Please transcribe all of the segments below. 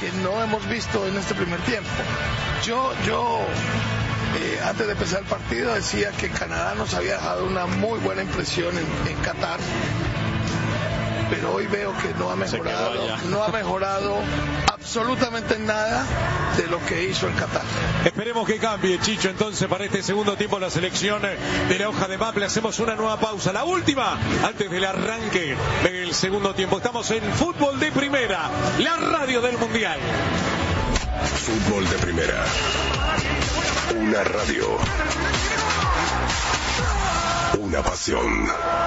que no hemos visto en este primer tiempo. Yo antes de empezar el partido decía que Canadá nos había dejado una muy buena impresión en Qatar, pero hoy veo que no ha mejorado absolutamente nada de lo que hizo en Qatar. Esperemos que cambie, Chicho, entonces para este segundo tiempo la selección de la hoja de Maple. Hacemos una nueva pausa, la última antes del arranque del segundo tiempo. Estamos en Fútbol de Primera, la radio del Mundial. Fútbol de Primera, una radio, una pasión.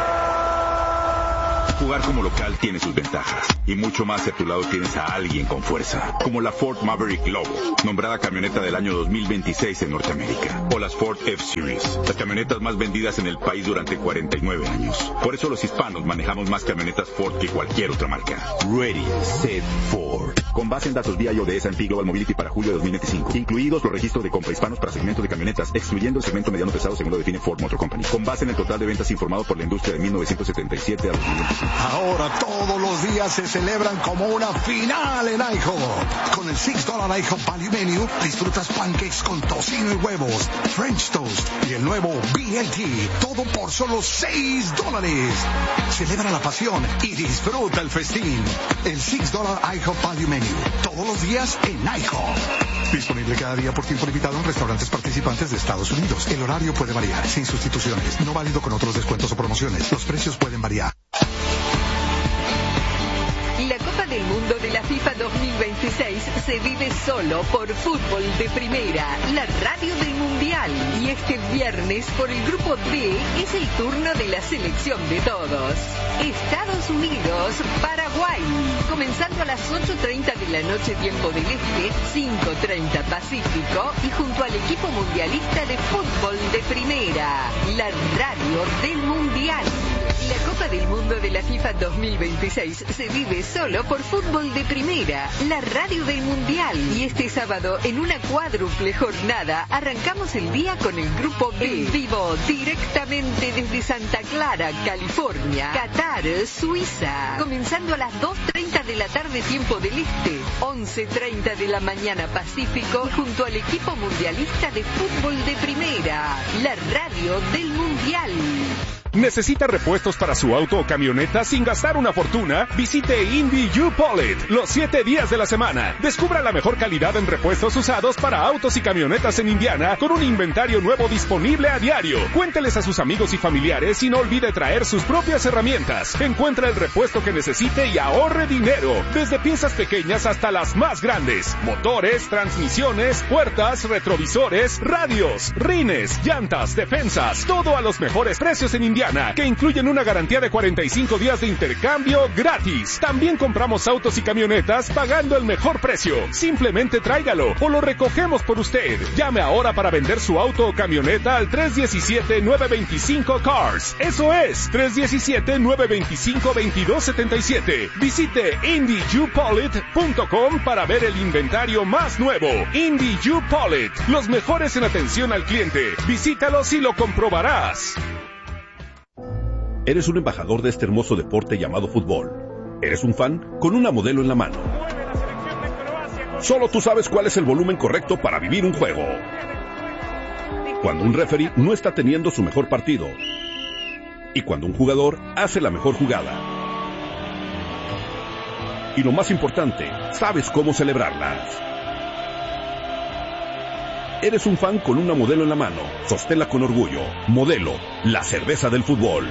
Jugar como local tiene sus ventajas, y mucho más si a tu lado tienes a alguien con fuerza, como la Ford Maverick Lobo, nombrada camioneta del año 2026 en Norteamérica, o las Ford F-Series, las camionetas más vendidas en el país durante 49 años. Por eso los hispanos manejamos más camionetas Ford que cualquier otra marca. Ready, Set, Ford. Con base en datos BIO de S&P Global Mobility para julio de 2025, incluidos los registros de compra hispanos para segmentos de camionetas, excluyendo el segmento mediano pesado según lo define Ford Motor Company, con base en el total de ventas informado por la industria de 1977 a 2025. Ahora todos los días se celebran como una final en IHOP. Con el $6 IHOP Value Menu disfrutas pancakes con tocino y huevos, French toast y el nuevo BLT, todo por solo $6. Celebra la pasión y disfruta el festín. El $6 IHOP Value Menu, todos los días en IHOP. Disponible cada día por tiempo limitado en restaurantes participantes de Estados Unidos. El horario puede variar, sin sustituciones, no válido con otros descuentos o promociones. Los precios pueden variar. La Copa del Mundo de la FIFA 2026 se vive solo por Fútbol de Primera, la radio del Mundial. Y este viernes, por el Grupo D, es el turno de la selección de todos. Estados Unidos, Paraguay. Comenzando a las 8:30 de la noche, tiempo del Este, 5:30 Pacífico, y junto al equipo mundialista de Fútbol de Primera, la radio del Mundial. La Copa del Mundo de la FIFA 2026 se vive solo por Fútbol de Primera, la radio del Mundial. Y este sábado, en una cuádruple jornada, arrancamos el día con el Grupo B, en vivo, directamente desde Santa Clara, California, Qatar, Suiza. Comenzando a las 2:30 de la tarde, tiempo del Este, 11:30 de la mañana Pacífico, junto al equipo mundialista de Fútbol de Primera, la radio del Mundial. ¿Necesita repuestos para su auto o camioneta sin gastar una fortuna? Visite Indy U-Polite los 7 días de la semana. Descubra la mejor calidad en repuestos usados para autos y camionetas en Indiana con un inventario nuevo disponible a diario. Cuénteles a sus amigos y familiares y no olvide traer sus propias herramientas. Encuentra el repuesto que necesite y ahorre dinero. Desde piezas pequeñas hasta las más grandes. Motores, transmisiones, puertas, retrovisores, radios, rines, llantas, defensas. Todo a los mejores precios en Indiana, que incluyen una garantía de 45 días de intercambio gratis. También compramos autos y camionetas pagando el mejor precio. Simplemente tráigalo o lo recogemos por usted. Llame ahora para vender su auto o camioneta al 317-925-CARS. Eso es, 317-925-2277. Visite IndyUPolite.com para ver el inventario más nuevo. Indy U-Polite, los mejores en atención al cliente. Visítalos y lo comprobarás. Eres un embajador de este hermoso deporte llamado fútbol. Eres un fan con una modelo en la mano. Solo tú sabes cuál es el volumen correcto para vivir un juego. Cuando un referee no está teniendo su mejor partido. Y cuando un jugador hace la mejor jugada. Y lo más importante, sabes cómo celebrarlas. Eres un fan con una modelo en la mano. Sosténla con orgullo. Modelo, la cerveza del fútbol.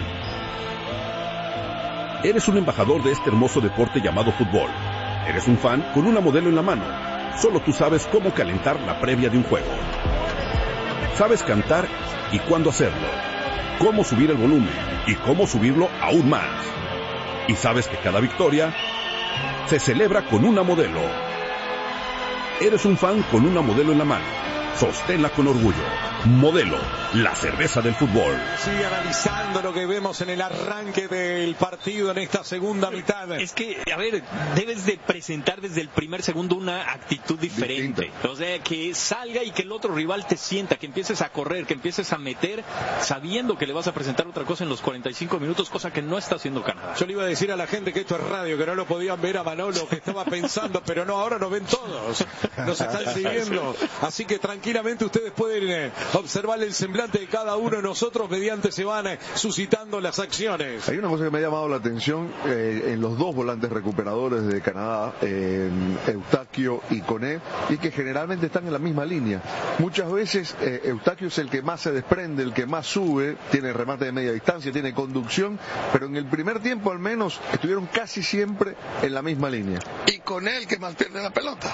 Eres un embajador de este hermoso deporte llamado fútbol. Eres un fan con una modelo en la mano. Solo tú sabes cómo calentar la previa de un juego. Sabes cantar y cuándo hacerlo. Cómo subir el volumen y cómo subirlo aún más. Y sabes que cada victoria se celebra con una modelo. Eres un fan con una modelo en la mano. Sosténla con orgullo. Modelo, la cerveza del fútbol. Sigue analizando lo que vemos en el arranque del partido en esta segunda mitad. Es que, a ver, debes de presentar desde el primer segundo una actitud diferente. O sea, que salga y que el otro rival te sienta, que empieces a correr, que empieces a meter, sabiendo que le vas a presentar otra cosa en los 45 minutos, cosa que no está haciendo Canadá. Yo le iba a decir a la gente que esto es radio, que no lo podían ver a Manolo, que estaba pensando, pero no, ahora nos ven todos. Nos están siguiendo. Así que tranquilamente ustedes pueden observar el semblante de cada uno de nosotros mediante se van suscitando las acciones. Hay una cosa que me ha llamado la atención en los dos volantes recuperadores de Canadá, Eustaquio y Koné, y que generalmente están en la misma línea. Muchas veces Eustaquio es el que más se desprende, el que más sube, tiene remate de media distancia, tiene conducción, pero en el primer tiempo al menos estuvieron casi siempre en la misma línea. Y Koné el que más pierde la pelota.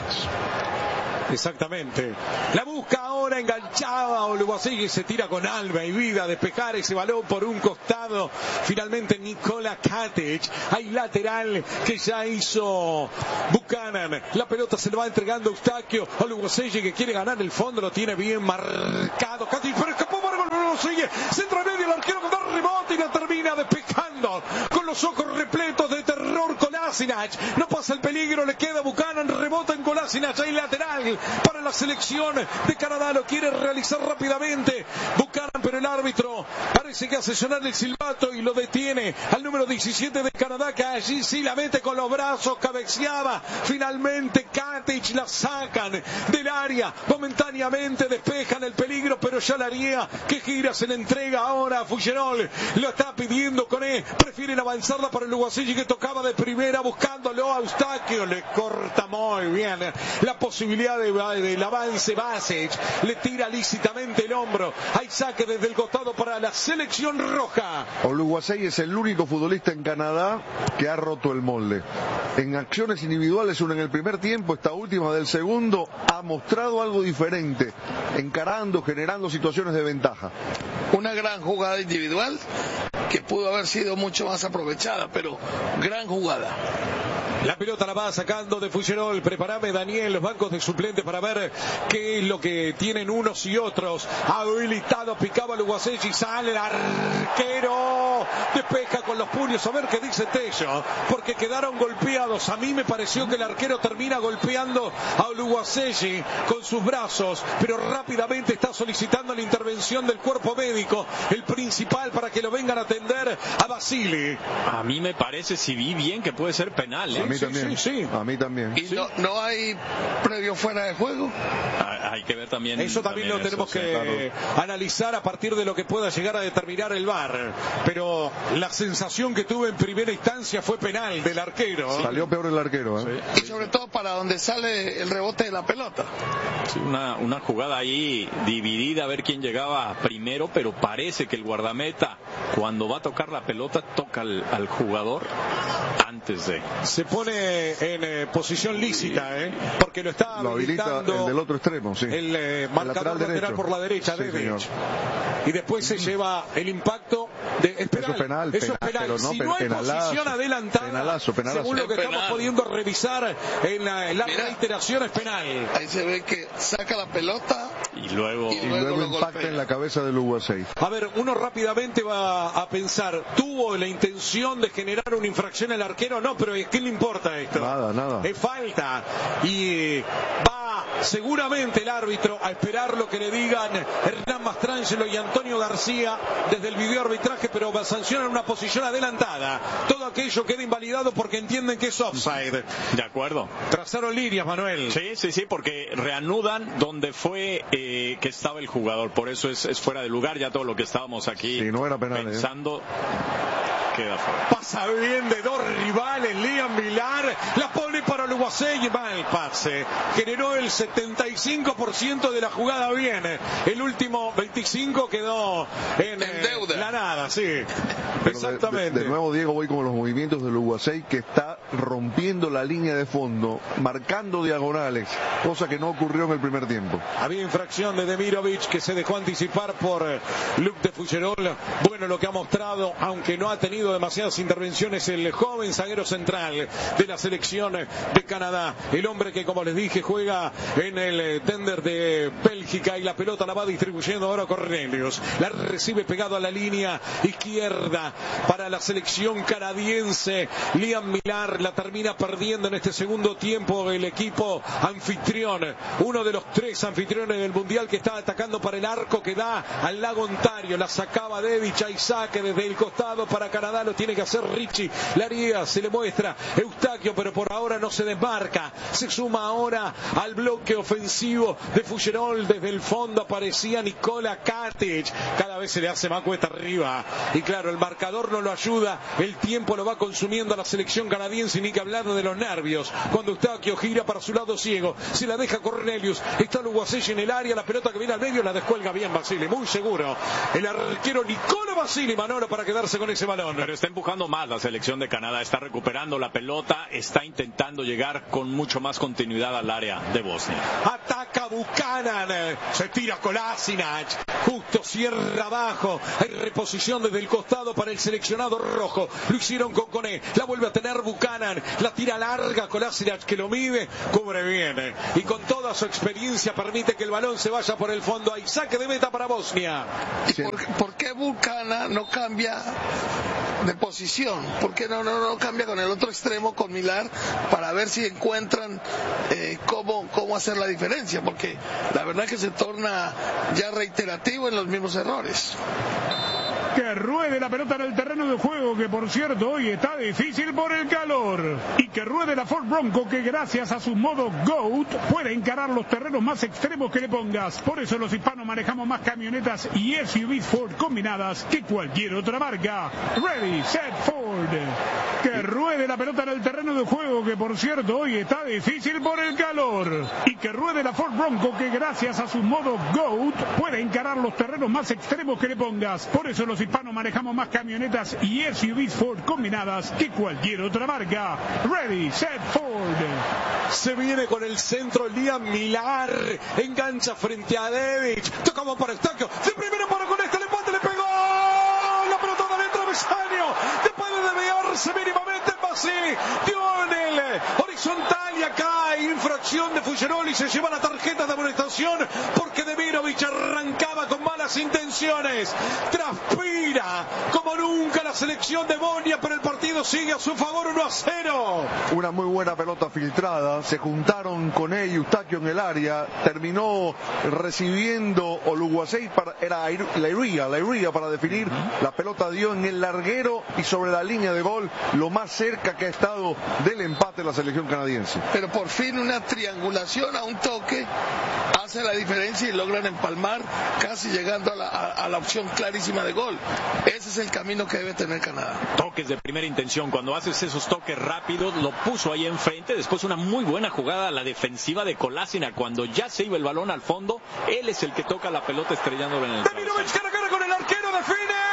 Exactamente. La busca ahora enganchada Oluwaseyi, se tira con alma y vida a despejar ese balón por un costado. Finalmente Nikola Katic. Hay lateral que ya hizo Buchanan. La pelota se le va entregando Eustaquio. Oluwaseyi que quiere ganar el fondo, lo tiene bien marcado. Katic, pero escapó para Oluwaseyi. Centro medio, el arquero con el rebote y la termina despejando. Con los ojos repletos de terror Kolasinac. No pasa el peligro, le queda Buchanan, rebota en Kolasinac. Hay lateral para la selección de Canadá, lo quiere realizar rápidamente Buchanan, pero el árbitro parece que hace sonar el silbato y lo detiene al número 17 de Canadá, que allí sí la mete con los brazos, cabeceaba finalmente Katic, la sacan del área, momentáneamente despejan el peligro, pero ya la haría que gira, se le entrega ahora a Fougerolles, lo está pidiendo Koné, prefieren avanzarla para el Oluwaseyi que tocaba de primera buscándolo a Eustaquio, le corta muy bien la posibilidad del avance. Basic le tira lícitamente el hombro, hay saque desde el costado para la selección roja. Oluwaseyi es el único futbolista en Canadá que ha roto el molde. En acciones individuales, una en el primer tiempo, esta última del segundo, ha mostrado algo diferente, encarando, generando situaciones de ventaja. Una gran jugada individual que pudo haber sido mucho más aprovechada, pero gran jugada. La pelota la va sacando de Fougerolles. Preparame, Daniel, los bancos de suplentes para ver qué es lo que tienen unos y otros. Habilitado, picaba Oluwaseyi, sale el arquero, despeja con los puños. A ver qué dice Tello, porque quedaron golpeados. A mí me pareció que el arquero termina golpeando a Oluwaseyi con sus brazos, pero rápidamente está solicitando la intervención del cuerpo médico, el principal, para que lo vengan a atender a Basile. A mí me parece, si vi bien, que puede ser penal, ¿eh? A mí también. Sí. A mí también. ¿Y no hay previo fuera de juego? Hay que ver también. Eso también lo tenemos que analizar a partir de lo que pueda llegar a determinar el VAR. Pero la sensación que tuve en primera instancia fue penal del arquero. Salió peor el arquero, ¿eh? Y sobre todo para donde sale el rebote de la pelota. Sí, una jugada ahí dividida, a ver quién llegaba primero, pero parece que el guardameta, cuando va a tocar la pelota, toca al jugador antes de. Se pone en posición lícita, porque lo está habilitando el del otro extremo, sí. El marcador lateral por la derecha, sí, y después se lleva el impacto de es penal. Eso es penal. Pero no, si no hay posición adelantada, penalazo. Según lo que estamos pudiendo revisar en la reiteración, es penal. Ahí se ve que saca la pelota y luego impacta en la cabeza del Oluwaseyi. A ver, uno rápidamente va a pensar, ¿tuvo la intención de generar una infracción el arquero? No, pero ¿qué le importa esto? Nada. Es falta. Y va seguramente el árbitro a esperar lo que le digan Hernán Mastrangelo y Antonio García desde el video arbitraje, pero sancionan una posición adelantada. Todo aquello queda invalidado porque entienden que es offside. De acuerdo. Trazaron líneas, Manuel. Sí, porque reanudan donde fue que estaba el jugador. Por eso es fuera de lugar. Ya todo lo que estábamos aquí no era penal, pensando queda fuera. Pasa bien de dos rivales, Liam Millar, la pone para Oluwaseyi, mal pase. Generó el 75% de la jugada bien. El último 25% quedó en deuda. La nada, sí. Pero exactamente. De nuevo, Diego, voy con los movimientos de Oluwaseyi, que está rompiendo la línea de fondo, marcando diagonales, cosa que no ocurrió en el primer tiempo. Había infracción de Demirovic que se dejó anticipar por Luc de Fougerolles. Bueno, lo que ha mostrado, aunque no ha tenido demasiadas intervenciones, el joven zaguero central de la selección de Canadá. Canadá. El hombre que, como les dije, juega en el tender de Bélgica y la pelota la va distribuyendo ahora Cornelius. La recibe pegado a la línea izquierda para la selección canadiense. Liam Millar la termina perdiendo en este segundo tiempo el equipo anfitrión. Uno de los 3 anfitriones del Mundial que está atacando para el arco que da al lago Ontario. La sacaba Dedic, hay saque desde el costado para Canadá. Lo tiene que hacer Richie Laryea. Se le muestra Eustaquio, pero por ahora no se desmarca. Se suma ahora al bloque ofensivo de Fougerolles. Desde el fondo aparecía Nikola Katic. Cada vez se le hace más cuesta arriba. Y claro, el marcador no lo ayuda. El tiempo lo va consumiendo a la selección canadiense. Y ni que hablar de los nervios. Cuando Eustaquio gira para su lado ciego, se la deja Cornelius. Está Luguasey en el área. La pelota que viene al medio la descuelga bien Basile. Muy seguro. El arquero Nicola Basile, Manolo, para quedarse con ese balón. Pero está empujando más la selección de Canadá. Está recuperando la pelota. Está intentando llegar con mucho más continuidad al área de Bosnia. Ataca Buchanan. Se tira Kolasinac. Justo cierra abajo. Hay reposición desde el costado para el seleccionado rojo. Lo hicieron con Koné. La vuelve a tener Buchanan. La tira larga. Kolasinac que lo mide. Cubre bien. Y con toda su experiencia permite que el balón se vaya por el fondo. Hay saque de meta para Bosnia. ¿Y por qué Buchanan no cambia de posición? ¿Por qué no cambia con el otro extremo, con Millar, para ver si encuentran cómo hacer la diferencia? Porque la verdad que se torna ya reiterativo en los mismos errores. Que ruede la pelota en el terreno de juego, que por cierto hoy está difícil por el calor. Y que ruede la Ford Bronco, que gracias a su modo GOAT puede encarar los terrenos más extremos que le pongas. Por eso los hispanos manejamos más camionetas y SUVs Ford combinadas que cualquier otra marca. Ready, set, Ford. Que ruede la pelota en el terreno de juego, que por cierto hoy está difícil por el calor. Y que ruede la Ford Bronco, que gracias a su modo GOAT puede encarar los terrenos más extremos que le pongas. Por eso los hispanos manejamos más camionetas y SUVs Ford combinadas que cualquier otra marca. Ready, set, Ford. Se viene con el centro Liam Millar. Engancha frente a Dedic. Tocamos para Eustaquio. De primero para con este. El empate le pegó. La pelota adentro de Besaño. Después de desviarse mínimamente Basile. Dio en el horizontal y acá hay infracción de Fougerolles y se lleva la tarjeta de amonestación porque Demirovic arrancaba con malas intenciones. Transpira como nunca la selección de Bosnia, pero el partido sigue a su favor 1-0. Una muy buena pelota filtrada. Se juntaron con él y Eustaquio en el área. Terminó recibiendo Oluwasei, era Laryea para definir. La pelota dio en el larguero y sobre la línea de gol, lo más cerca que ha estado del empate la selección canadiense. Pero por fin una triangulación a un toque hace la diferencia y logran empalmar, casi llegando a la opción clarísima de gol. Ese es el camino que debe tener Canadá. Toques de primera intención. Cuando haces esos toques rápidos, lo puso ahí enfrente. Después una muy buena jugada a la defensiva de Kolasinac. Cuando ya se iba el balón al fondo, él es el que toca la pelota estrellándola en el Demirovic cara a cara con el arquero, define.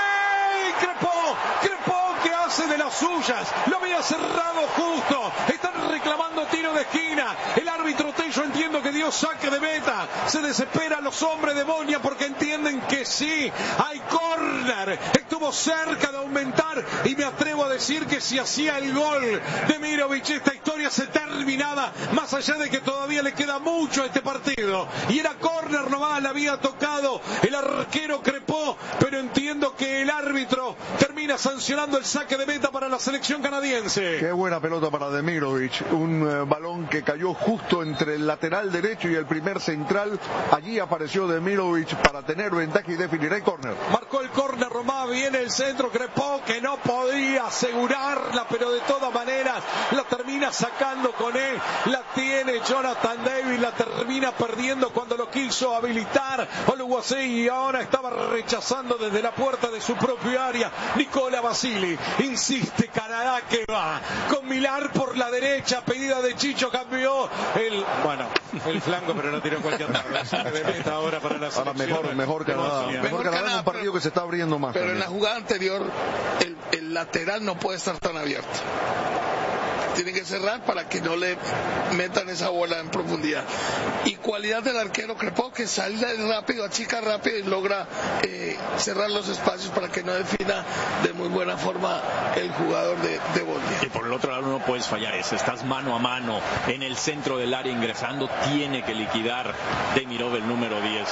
Crepó que hace de las suyas. Lo había cerrado justo. Están reclamando tiro de esquina. El árbitro Tello entiendo que dio saque de meta. Se desesperan los hombres de Bosnia porque entienden que sí, hay córner. Estuvo cerca de aumentar y me atrevo a decir que si hacía el gol Demirovic, esta historia se terminaba, más allá de que todavía le queda mucho a este partido. Y era córner nomás, le había tocado el arquero Crepó, pero entiendo que el árbitro termina sancionando el saque de meta para la selección canadiense. Qué buena pelota para Demirovic, un balón que cayó justo entre el lateral derecho y el primer central. Allí apareció Demirovic para tener ventaja y definir el córner. Marcó el córner Román, viene el centro Crepó, que no podía asegurarla, pero de todas maneras la termina sacando con él. La tiene Jonathan David, la termina perdiendo cuando lo quiso habilitar Oluwasei y ahora estaba rechazando desde la puerta de su propio área Nicola Basile. Insiste Canadá que va con Millar por la derecha, pedida de Chicho, cambió el flanco, pero no tiró cualquier lado. De meta ahora para la selección. Ahora mejor Canadá. Mejor Canadá en un partido que se está abriendo más. Pero también. en la jugada anterior el lateral no puede estar tan abierto. tienen que cerrar para que no le metan esa bola en profundidad. Y cualidad del arquero Crepó, que sale rápido, achica rápido y logra cerrar los espacios para que no defina de muy buena forma el jugador de Bosnia. Y por el otro lado no puedes fallar eso, estás mano a mano en el centro del área ingresando, tiene que liquidar Demirov el número 10.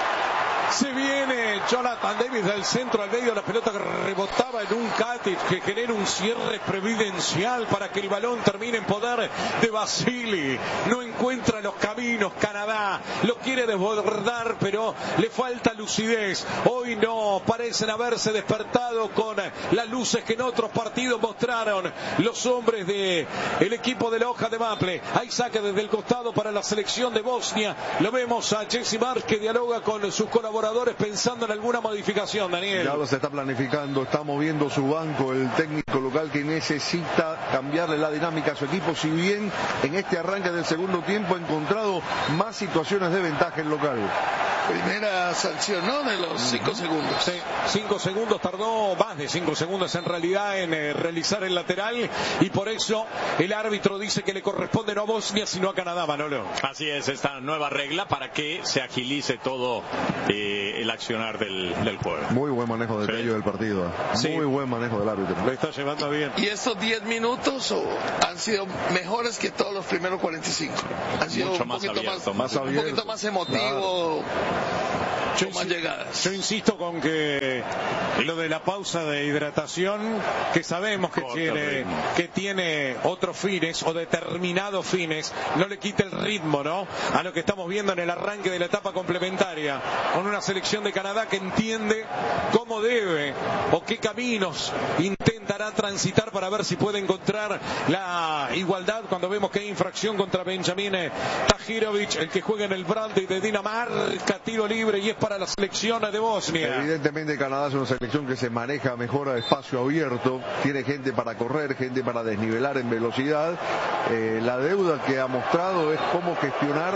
Se viene Jonathan Davis del centro al medio, la pelota que rebotaba en un Katic que genera un cierre previdencial para que el balón termine en poder de Basili. No encuentra los caminos Canadá, lo quiere desbordar pero le falta lucidez. Hoy no parecen haberse despertado con las luces que en otros partidos mostraron los hombres del equipo de la hoja de Maple. Hay saque desde el costado para la selección de Bosnia. Lo vemos a Jesse Marsh que dialoga con sus colaboradores pensando en alguna modificación, Daniel. Ya lo se está planificando, está moviendo su banco el técnico local que necesita cambiarle la dinámica a su equipo, si bien en este arranque del segundo tiempo ha encontrado más situaciones de ventaja el local. Primera sanción, ¿no? De los 5 segundos. Sí, 5 segundos, tardó más de 5 segundos en realidad en realizar el lateral y por eso el árbitro dice que le corresponde no a Bosnia sino a Canadá, Manolo. Así es, esta nueva regla para que se agilice todo el accionar del juego. Muy buen manejo de Tello del partido. Sí. Muy buen manejo del árbitro. Lo está llevando bien. Y estos 10 minutos han sido mejores que todos los primeros 45. Han sido mucho un más poquito abierto, un poquito más emotivo. Claro. Yo insisto con que lo de la pausa de hidratación, que sabemos que tiene otros fines o determinados fines, no le quite el ritmo, ¿no? A lo que estamos viendo en el arranque de la etapa complementaria, con una selección de Canadá que entiende cómo debe o qué caminos intentará transitar para ver si puede encontrar la igualdad cuando vemos que hay infracción contra Benjamin Tahirovic, el que juega en el Brandy de Dinamarca, tiro libre y es para la selección de Bosnia. Evidentemente Canadá es una selección que se maneja mejor a espacio abierto, tiene gente para correr, gente para desnivelar en velocidad. La deuda que ha mostrado es cómo gestionar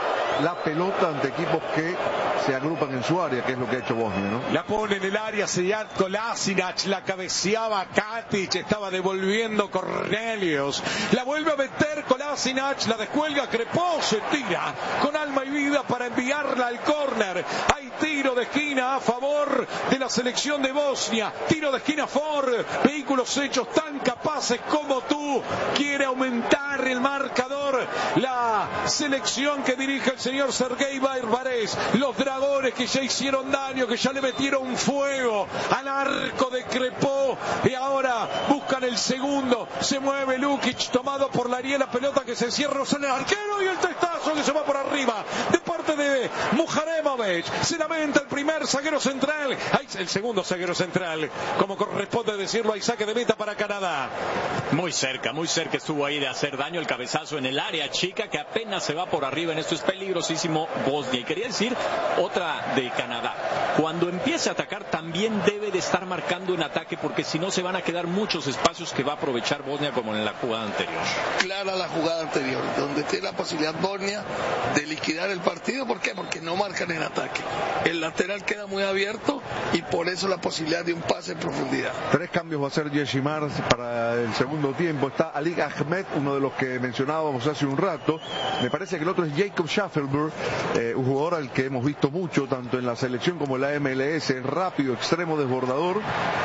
la pelota ante equipos que se agrupan en su área, que es lo que ha hecho Bosnia, ¿no? La pone en el área Sead Kolasinac, la cabeceaba Katic, estaba devolviendo Cornelius, la vuelve a meter Kolasinac, la descuelga Crepó, se tira con alma y vida para enviarla al córner. Hay tiro de esquina a favor de la selección de Bosnia, tiro de esquina Ford, vehículos hechos tan capaces como tú, quiere aumentar el marcador, la selección que dirige el señor Sergei Barbarés, los dragones que ya hicieron daño, que ya le metieron fuego al arco de Crepó y ahora buscan el segundo, se mueve Lukic, tomado por la pelota que se cierra en el arquero y el testazo que se va por arriba de parte de Muharemovic. Se lamenta el primer zaguero central, el segundo zaguero central, como corresponde decirlo, hay saque de meta para Canadá. Muy cerca estuvo ahí de hacer daño, el cabezazo en el área chica que apenas se va por arriba. En esto es peligrosísimo Bosnia. Y quería decir otra de Canadá, cuando empiece a atacar también debe de estar marcando en ataque, porque si no se van a quedar muchos espacios que va a aprovechar Bosnia, como en la jugada anterior. Clara la jugada anterior, donde tiene la posibilidad Bosnia de liquidar el partido. ¿Por qué? Porque no marcan en ataque, el lateral queda muy abierto y por eso la posibilidad de un pase en profundidad. 3 cambios va a hacer Jesse Marsh para el segundo tiempo. Está Ali Ahmed, uno de los que mencionábamos hace un rato. Me parece que el otro es Jacob Schaffelberg, un jugador al que hemos visto mucho tanto en la selección como en la MLS, rápido, extremo, desbordador.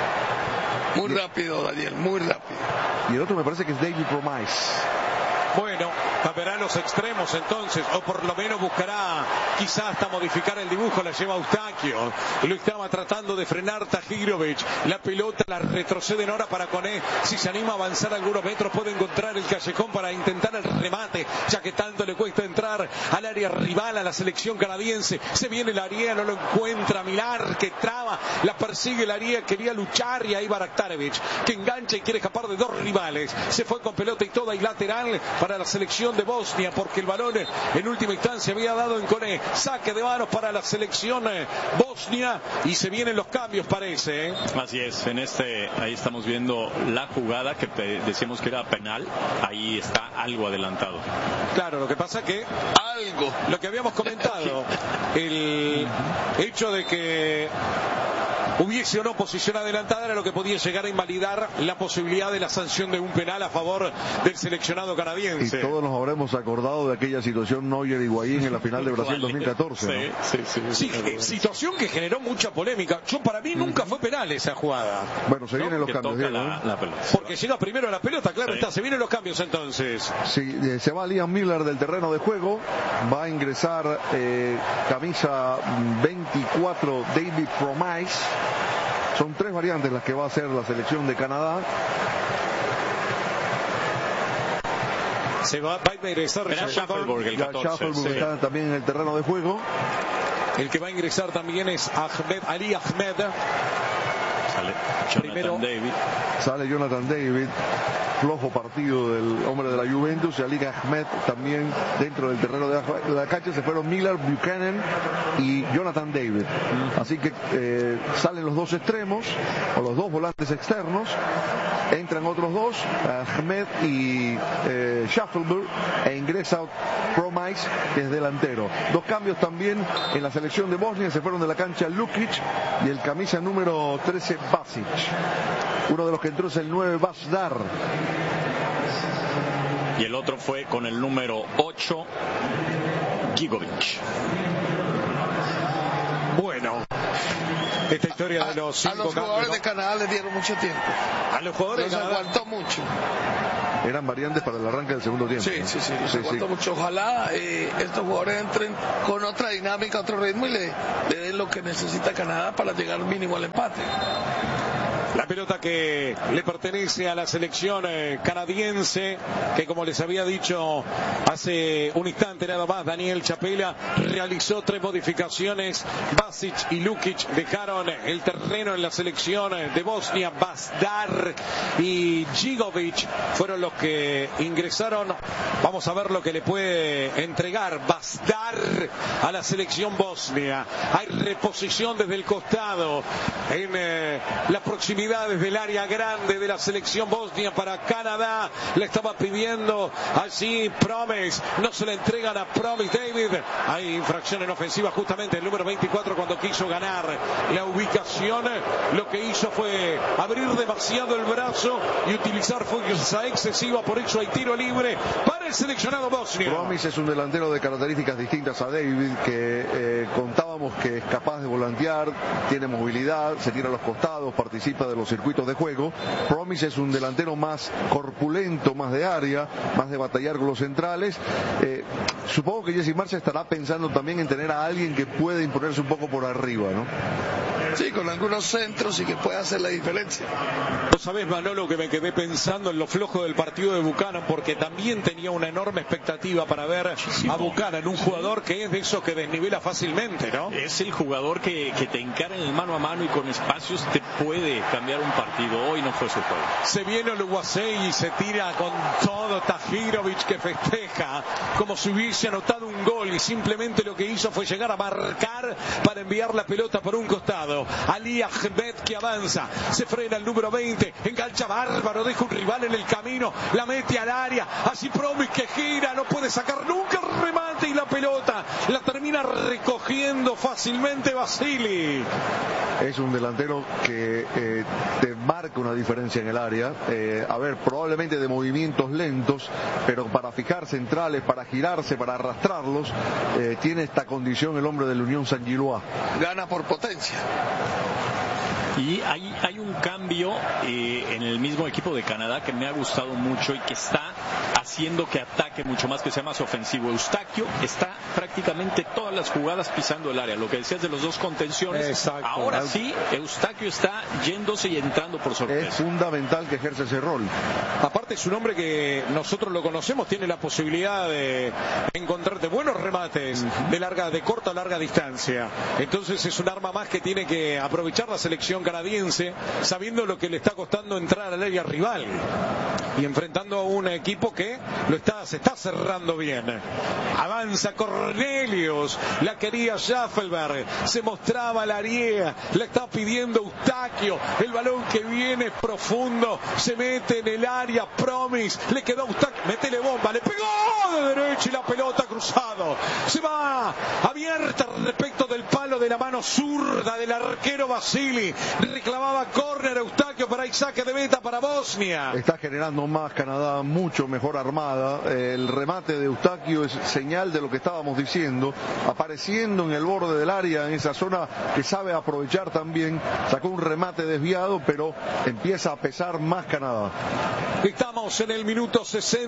Muy rápido, Daniel, muy rápido. Y el otro me parece que es David Promise. Bueno, cambiará los extremos entonces, o por lo menos buscará quizás hasta modificar el dibujo, la lleva Eustaquio, lo estaba tratando de frenar Tahirovic, la pelota la retroceden ahora para Koné, si se anima a avanzar algunos metros puede encontrar el callejón para intentar el remate, ya que tanto le cuesta entrar al área rival a la selección canadiense. Se viene el área, no lo encuentra Milar, que traba, la persigue el área, quería luchar y ahí Baraktarevic, que engancha y quiere escapar de 2 rivales, se fue con pelota y toda y lateral para la selección de Bosnia, porque el balón en última instancia había dado en Koné. Saque de manos para la selección Bosnia y se vienen los cambios, parece, ¿eh? Así es, ahí estamos viendo la jugada que decíamos que era penal, ahí está algo adelantado. Claro, lo que pasa que lo que habíamos comentado, el hecho de que hubiese o no posición adelantada, era lo que podía llegar a invalidar la posibilidad de la sanción de un penal a favor del seleccionado canadiense. Y todos nos habremos acordado de aquella situación Neuer-Higuaín en la final de Brasil 2014. Sí, situación que generó mucha polémica. Para mí nunca fue penal esa jugada. Bueno, se vienen los cambios, la pelota. Porque llega primero la pelota, claro está, se vienen los cambios entonces. Sí, se va Liam Miller del terreno de juego, va a ingresar camisa 24 David Promise. Son 3 variantes las que va a hacer la selección de Canadá. Va a ingresar Shuffleberg, el 14. Shuffleberg está también en el terreno de juego. El que va a ingresar también es Ali Ahmed. Sale Jonathan David. Flojo partido del hombre de la Juventus. Y Ali Ahmed también dentro del terreno de la cancha. Se fueron Miller, Buchanan y Jonathan David. Así que salen los 2 extremos o los 2 volantes externos. Entran otros 2, Ahmed y Shuffleberg, e ingresa Promise, que es delantero. 2 cambios también en la selección de Bosnia. Se fueron de la cancha Lukic y el camisa número 13 Basic. Uno de los que entró es el 9 Basdar. Y el otro fue con el número 8 Gigovic. Bueno, esta historia de los 5 a los jugadores de Canadá les dieron mucho tiempo. A los jugadores les aguantó mucho. Eran variantes para el arranque del segundo tiempo. Sí, les aguantó mucho. Ojalá estos jugadores entren con otra dinámica, otro ritmo y le den lo que necesita Canadá para llegar mínimo al empate. La pelota que le pertenece a la selección canadiense, que como les había dicho hace un instante nada más, Daniel Chapela realizó 3 modificaciones. Basic y Lukic dejaron el terreno en la selección de Bosnia. Basdar y Gigovic fueron los que ingresaron. Vamos a ver lo que le puede entregar Basdar a la selección bosnia. Hay reposición desde el costado en la proximidad desde el área grande de la selección bosnia para Canadá. Le estaba pidiendo allí Promise, no se le entregan a Promise David. Hay infracción en ofensiva justamente el número 24 cuando quiso ganar la ubicación. Lo que hizo fue abrir demasiado el brazo y utilizar fuerza excesiva, por eso hay tiro libre para el seleccionado bosnio. Promise es un delantero de características distintas a David, que contábamos que es capaz de volantear, tiene movilidad, se tira a los costados, participa de los circuitos de juego. Promise es un delantero más corpulento, más de área, más de batallar con los centrales. Supongo que Jesse Marcha estará pensando también en tener a alguien que pueda imponerse un poco por arriba, ¿no? Sí, con algunos centros y que pueda hacer la diferencia. Vos sabés, Manolo, que me quedé pensando en lo flojo del partido de Buchanan, porque también tenía una enorme expectativa para ver a Buchanan, un jugador que es de esos que desnivela fácilmente, ¿no? Es el jugador que te encara en el mano a mano y con espacios te puede cambiar un partido. Hoy no fue su juego. Se viene Oluwasei y se tira con todo Tahirovic, que festeja como si hubiese anotado un gol y simplemente lo que hizo fue llegar a marcar para enviar la pelota por un costado. Ali Ahmed que avanza, se frena el número 20, engancha bárbaro, deja un rival en el camino, la mete al área, así Promise que gira, no puede sacar nunca el remate y la pelota la termina recogiendo fácilmente Vasily. Es un delantero que te marca una diferencia en el área. Probablemente de movimientos lentos, pero para fijar centrales, para girarse, para arrastrarlos, tiene esta condición el hombre de la Unión Saint-Gilloise. Gana por potencia. Y hay un cambio en el mismo equipo de Canadá que me ha gustado mucho y que está haciendo que ataque mucho más, que sea más ofensivo. Eustaquio está prácticamente todas las jugadas pisando el área. Lo que decías de los 2 contenciones. Exacto. Ahora sí, Eustaquio está yéndose y entrando por sorpresa. Es fundamental que ejerce ese rol. Aparte es un hombre que nosotros lo conocemos, tiene la posibilidad de encontrarte buenos remates de corta a larga distancia. Entonces es un arma más que tiene que aprovechar la selección canadiense, sabiendo lo que le está costando entrar al área rival. y enfrentando a un equipo que se está cerrando bien. Avanza Cornelius, la quería Schaffelberg, se mostraba la Ariea, la está pidiendo Eustaquio, el balón que viene es profundo, se mete en el área, Promis, le quedó a Eustaquio, metele bomba, le pegó de derecha y la pelota cruzado, se va abierta respecto del palo de la mano zurda del arquero Basili, reclamaba córner Eustaquio, para ahí saque de meta para Bosnia. Está generando más Canadá, mucho mejor armada, el remate de Eustaquio es señal de lo que estábamos diciendo, apareciendo en el borde del área, en esa zona que sabe aprovechar también, sacó un remate desviado, pero empieza a pesar más Canadá. Estamos en el minuto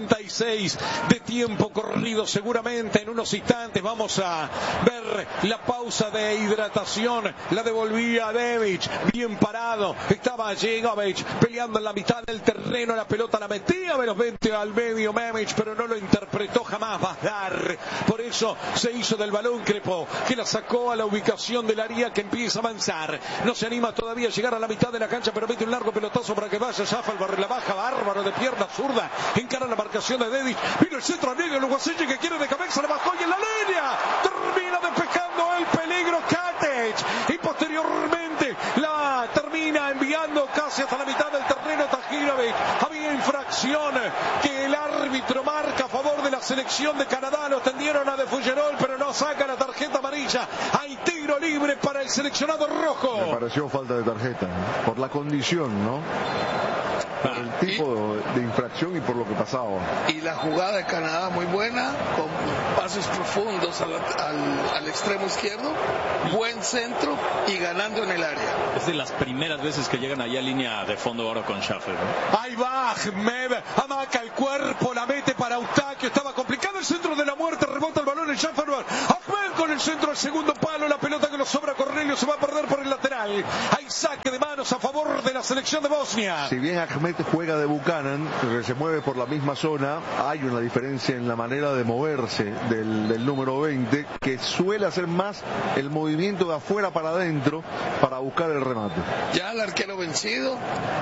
66 de tiempo corrido, seguramente en unos instantes vamos a ver la pausa de hidratación, la devolvía Devic, bien parado, estaba Jegovic peleando en la mitad del terreno, la pelota la metía velozmente al medio Memic, pero no lo interpretó jamás Bazdar, por eso se hizo del balón Crepo, que la sacó a la ubicación del área que empieza a avanzar, no se anima todavía a llegar a la mitad de la cancha, pero mete un largo pelotazo para que vaya Schaffelberg, la baja bárbaro de pierna zurda, encara la marcación de Dedic, vino el centro a negro, el Uguaseñe que quiere de cabeza, la bajó y en la línea, termina despejando el peligro Katic, y posteriormente la termina enviando casi hasta la mitad del terreno Tahirovic. Había infracción que el árbitro marca a favor de la selección de Canadá, lo tendieron a De Fougerolles, pero no saca la tarjeta amarilla. Hay tiro libre para el seleccionado rojo. Me pareció falta de tarjeta, ¿no? Por la condición, ¿no? Por el tipo de infracción y por lo que pasaba. Y la jugada de Canadá muy buena, con pases profundos al extremo izquierdo, buen centro y ganando en el área. Es de las primeras veces que llegan allá a línea de fondo ahora con Schaffer, ¿no? Ahí va Ahmed, amaca el cuerpo, la mete para Eustaquio, estaba complicado el centro de la muerte, rebota el balón en Schafferberg. Ahmed con el centro al segundo palo, la pelota que lo sobra Cornelio se va a perder por el lateral. Hay saque de manos a favor de la selección de Bosnia. Si bien Ahmed juega de Buchanan, que se mueve por la misma zona, hay una diferencia en la manera de moverse del número 20, que suele hacer más el movimiento de afuera para adentro para buscar el remate. Ya el arquero vencido,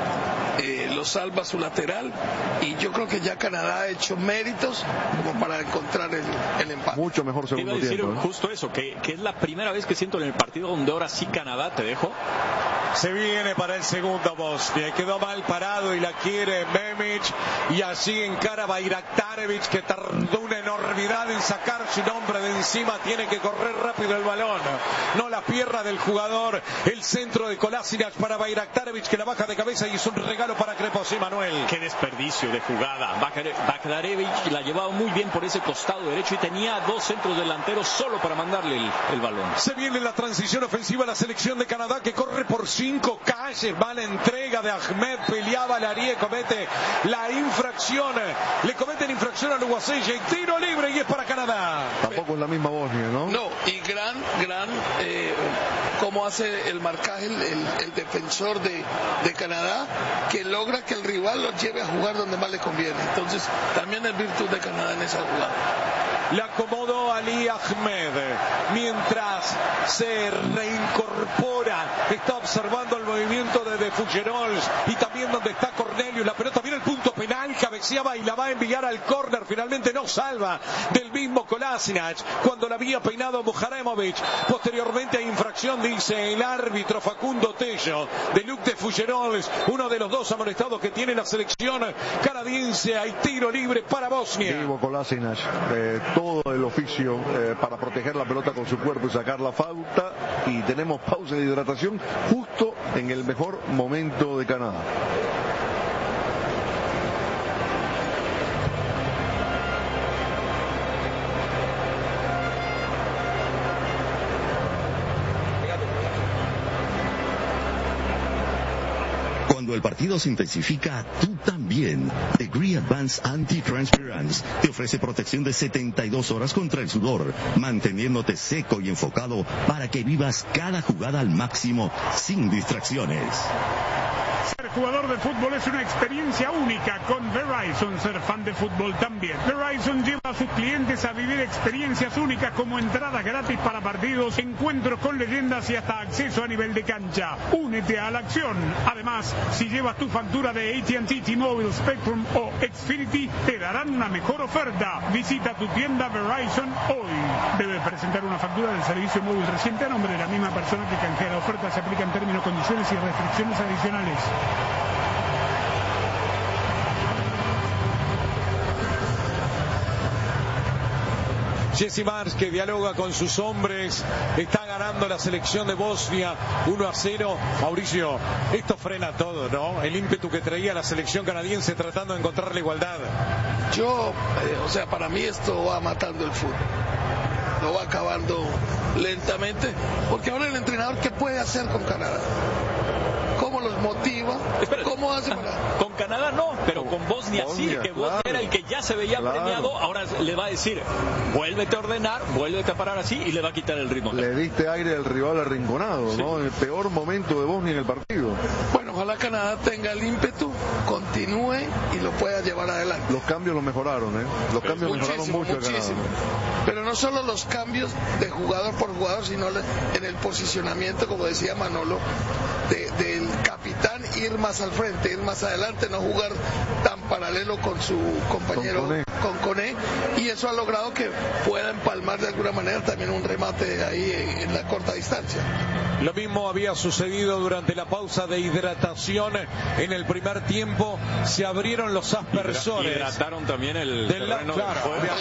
lo salva su lateral, y yo creo que ya Canadá ha hecho méritos como para encontrar el empate. Mucho mejor segundo tiempo. Iba a decir tiempo, justo eso, que es la primera vez que siento en el partido donde ahora sí Canadá, te dejo. Se viene para el segundo Bosnia, quedó mal parado y la quiere Memic, y allí encara Bayraktarevic, que tardó una enormidad en sacar su nombre de encima, tiene que correr rápido el balón, no la pierna del jugador, el centro de Kolasinac para Bayraktarevic, que la baja de cabeza y es un regalo para Crepo. Sí, Manuel. Qué desperdicio de jugada. Bayraktarevic la llevaba muy bien por ese costado derecho y tenía dos centros delanteros solo para mandarle el balón. Se viene la transición ofensiva, la selección de Canadá que corre por 5 calles, mala entrega de Ahmed, peleaba la Arié, comete la infracción, le cometen infracción al Uguaseñe, tiro libre y es para Canadá. Tampoco es la misma Bosnia, ¿no? No, y gran cómo hace el marcaje el defensor de Canadá, que logra que el rival lo lleve a jugar donde más le conviene. Entonces también es virtud de Canadá en esa jugada. La acomodó Ali Ahmed mientras se reincorpora, está observando el movimiento de Fougerolles y también donde está Cornelius. La pelota viene al punto penal, cabeceaba y la va a enviar al córner, finalmente no salva del mismo Kolasinac cuando la había peinado Muharemovic. Posteriormente hay infracción, dice el árbitro Facundo Tello, de Luc de Fougerolles, uno de los dos amonestados que tiene la selección canadiense. Hay tiro libre para Bosnia. Vivo Kolasinac, todo el oficio para proteger la pelota con su cuerpo y sacar la falta, y tenemos pausa de hidratación justo en el mejor momento de Canadá. Cuando el partido se intensifica, tú también. Degree Advanced Anti-Transpirance te ofrece protección de 72 horas contra el sudor, manteniéndote seco y enfocado para que vivas cada jugada al máximo, sin distracciones. Ser jugador de fútbol es una experiencia única. Con Verizon, ser fan de fútbol también. Verizon lleva a sus clientes a vivir experiencias únicas como entradas gratis para partidos, encuentros con leyendas y hasta acceso a nivel de cancha. Únete a la acción. Además, si llevas tu factura de AT&T, T-Mobile, Spectrum o Xfinity, te darán una mejor oferta. Visita tu tienda Verizon hoy. Debe presentar una factura del servicio móvil reciente a nombre de la misma persona que canjea la oferta. Se aplican términos, condiciones y restricciones adicionales. Jesse Marsch, que dialoga con sus hombres, está ganando la selección de Bosnia 1-0. Mauricio, esto frena todo, ¿no? El ímpetu que traía la selección canadiense tratando de encontrar la igualdad. Para mí esto va matando el fútbol. Lo va acabando lentamente, porque ahora el entrenador, ¿qué puede hacer con Canadá? ¿Cómo los motiva? Espera, ¿cómo hace para...? Con Canadá no, pero con Bosnia sí, que Bosnia era el que ya se veía premiado. Ahora le va a decir, vuélvete a ordenar, vuélvete a parar así, y le va a quitar el ritmo. Le diste aire al rival arrinconado, ¿no? En el peor momento de Bosnia en el partido. Bueno, ojalá Canadá tenga el ímpetu, continúe y lo pueda llevar adelante. Los cambios lo mejoraron, ¿eh? Los cambios mejoraron mucho. Pero no solo los cambios de jugador por jugador, sino en el posicionamiento, como decía Manolo, del capitán, ir más al frente, ir más adelante, no jugar tan paralelo con su compañero, con Koné, y eso ha logrado que pueda empalmar de alguna manera también un remate ahí en la corta distancia. Lo mismo había sucedido durante la pausa de hidratación en el primer tiempo. Se abrieron los aspersores. Hidrataron también el terreno del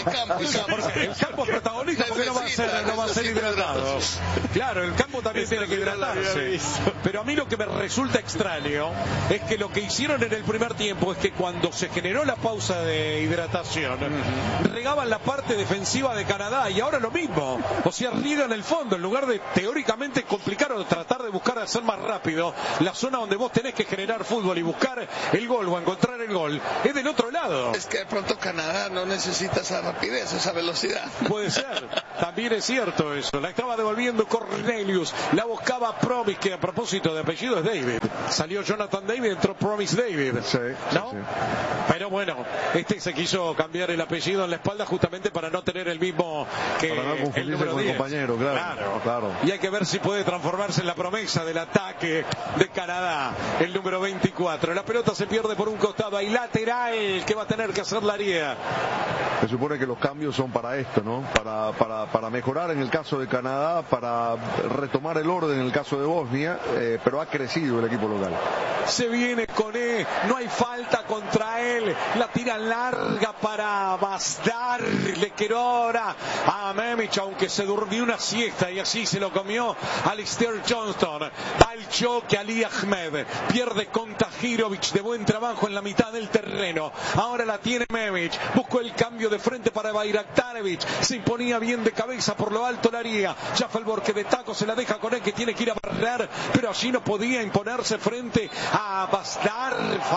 juego. El campo es protagonista, porque no va a ser hidratado. Claro, el campo también tiene que hidratarse. Pero a mí lo que me resulta extraño es que lo que hicieron en el primer tiempo es que cuando se generó la pausa de hidratación, regaban la parte defensiva de Canadá, y ahora lo mismo. O sea, riegan el fondo en lugar de teóricamente complicar o tratar de buscar hacer más rápido la zona donde vos tenés que generar fútbol y buscar el gol o encontrar el gol. Es del otro lado. Es que de pronto Canadá no necesita esa rapidez, esa velocidad. Puede ser, también es cierto eso. La estaba devolviendo Cornelius, la buscaba Promis, que a propósito de apellido es David. Salió Jonathan David, entró Promis David. Sí, ¿no? Sí. Pero bueno, se quiso cambiar el apellido en la espalda justamente para no tener el mismo que para no confundirse el número con 10. El compañero, claro. Y hay que ver si puede transformarse en la promesa del ataque de Canadá, el número 24. La pelota se pierde por un costado, hay lateral que va a tener que hacer Laría. Se supone que los cambios son para esto, ¿no? Para mejorar en el caso de Canadá, para retomar el orden en el caso de Bosnia, pero ha crecido el equipo local. Se viene Koné, no hay falta contra él, la tira larga para Basdar, le quedó ahora a Memic, aunque se durmió una siesta y así se lo comió Alistair Johnston. Va el choque Ali Ahmed, pierde con Tahirovic, de buen trabajo en la mitad del terreno. Ahora la tiene Memic, buscó el cambio de frente para Bayraktarevic, se imponía bien de cabeza por lo alto Laría. Jaffelborg, que de taco se la deja con él, que tiene que ir a barrer, pero allí no podía imponerse frente a Basdar.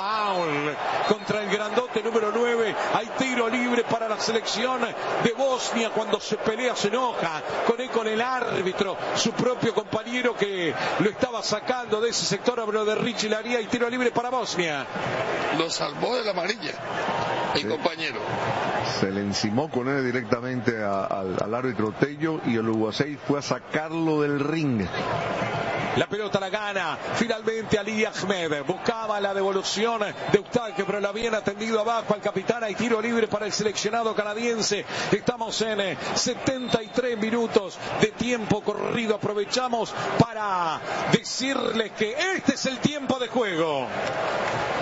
Foul contra el grandote número 9. Hay tiro libre para la selección de Bosnia. Cuando se pelea se enoja con el árbitro, su propio compañero que lo estaba sacando de ese sector. Habló de Richie Laría y tiro libre para Bosnia. Lo salvó de la amarilla el compañero. Se le encimó con él directamente al árbitro Tello, y el Uruguay fue a sacarlo del ring. La pelota la gana finalmente Ali Ahmed. Buscaba la devolución de Eustaquio, pero la habían atendido abajo al capitán. Hay tiro libre para el seleccionado canadiense. Estamos en 73 minutos de tiempo corrido. Aprovechamos para decirles que este es el tiempo de juego.